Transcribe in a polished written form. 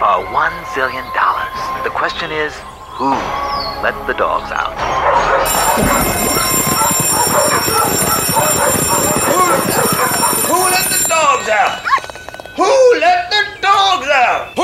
for $1 zillion. The question is, who let the dogs out? Who let the dogs out? Who let the dogs out?